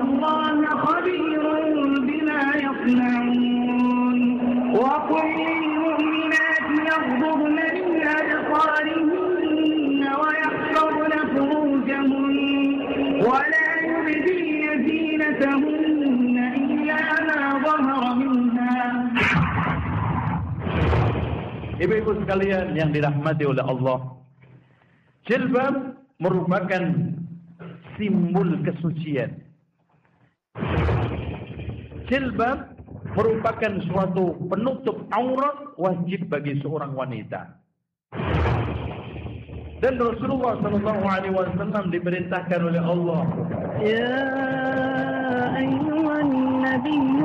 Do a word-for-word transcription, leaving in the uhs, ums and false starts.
الله خبير بما يصنعون وقل للمؤمنات يغضضن من أبصارهن ويحفظن فروجهن ولا يبدين زينتهن إلا ما ظهر منها. Ibu-ibu sekalian yang dirahmati oleh Allah, jilbab merupakan simbol kesucian. Jilbab merupakan suatu penutup aurat wajib bagi seorang wanita. Dan Rasulullah sallallahu alaihi wasallam diperintahkan oleh Allah, Ya ayyuhan nabiy